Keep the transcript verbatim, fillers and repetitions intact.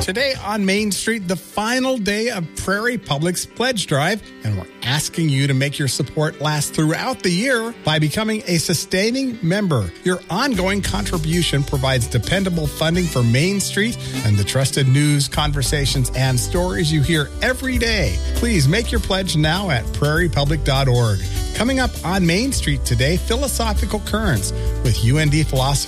Today on Main Street, the final day of Prairie Public's Pledge Drive, and we're asking you to make your support last throughout the year by becoming a sustaining member. Your ongoing contribution provides dependable funding for Main Street and the trusted news, conversations, and stories you hear every day. Please make your pledge now at prairie public dot org. Coming up on Main Street today, Philosophical Currents with U N D philosopher